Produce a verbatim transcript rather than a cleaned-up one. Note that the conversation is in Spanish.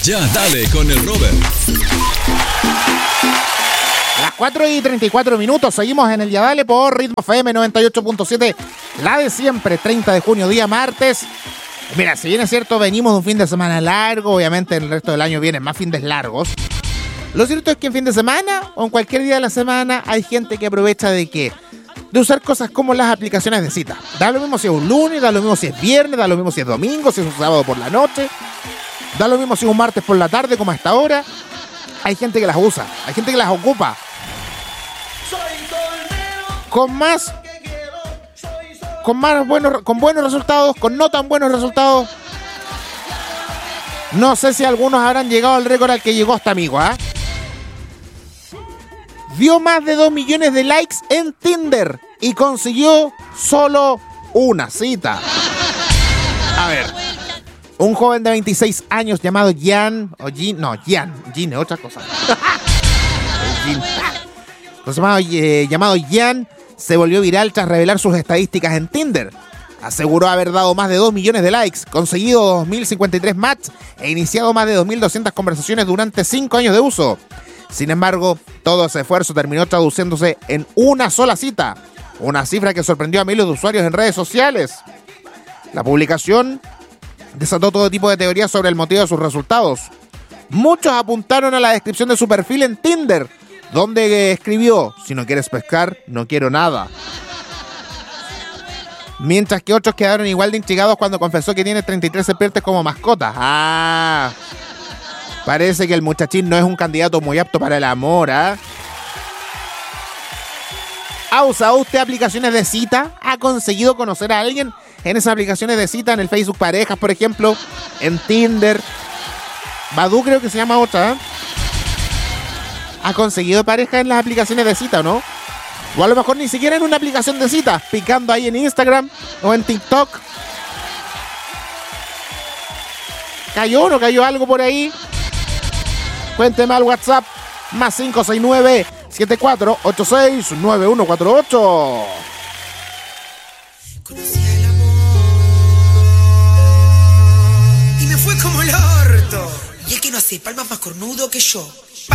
Ya dale con el Robert. Las cuatro y treinta y cuatro minutos, seguimos en el Ya Dale por Ritmo F M noventa y ocho punto siete, la de siempre, treinta de junio, día martes. Mira, si bien es cierto, venimos de un fin de semana largo, obviamente en el resto del año vienen más fines largos. Lo cierto es que en fin de semana o en cualquier día de la semana hay gente que aprovecha de qué, de usar cosas como las aplicaciones de cita. Da lo mismo si es un lunes, da lo mismo si es viernes, da lo mismo si es domingo, si es un sábado por la noche, da lo mismo si es un martes por la tarde como hasta ahora. Hay gente que las usa, hay gente que las ocupa. Con más, con más buenos, con buenos resultados, con no tan buenos resultados. No sé si algunos habrán llegado al récord al que llegó este amigo, ¿ah? ¿eh? Dio más de dos millones de likes en Tinder y consiguió solo una cita. A ver, un joven de veintiséis años llamado Jan, o Jean, no, Jan, Jean es otra cosa. Jean. Pues llamado, eh, llamado Jan se volvió viral tras revelar sus estadísticas en Tinder. Aseguró haber dado más de dos millones de likes, conseguido dos mil cincuenta y tres matches e iniciado más de dos mil doscientas conversaciones durante cinco años de uso. Sin embargo, todo ese esfuerzo terminó traduciéndose en una sola cita, una cifra que sorprendió a miles de usuarios en redes sociales. La publicación desató todo tipo de teorías sobre el motivo de sus resultados. Muchos apuntaron a la descripción de su perfil en Tinder, donde escribió: si no quieres pescar, no quiero nada. Mientras que otros quedaron igual de intrigados cuando confesó que tiene treinta y tres serpientes como mascotas. Ah, parece que el muchachín no es un candidato muy apto para el amor, ¿ah? ¿eh? ¿Ha usado usted aplicaciones de cita? ¿Ha conseguido conocer a alguien en esas aplicaciones de cita? En el Facebook Parejas, por ejemplo, en Tinder. Badoo creo que se llama otra, ¿eh? ¿Ha conseguido pareja en las aplicaciones de cita o no? O a lo mejor ni siquiera en una aplicación de cita, picando ahí en Instagram o en TikTok. ¿Cayó o no cayó algo por ahí? Cuénteme al WhatsApp más cinco seis nueve, siete cuatro ocho seis, nueve uno cuatro ocho. Conocí el amor y me fue como el orto. Y es que no hace palmas más cornudo que yo.